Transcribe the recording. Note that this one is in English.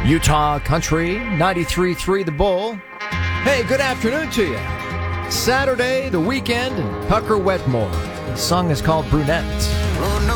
Utah Country, 93.3 The Bull. Hey, good afternoon to you. Saturday, the weekend, in Pucker Wetmore. The song is called Brunette.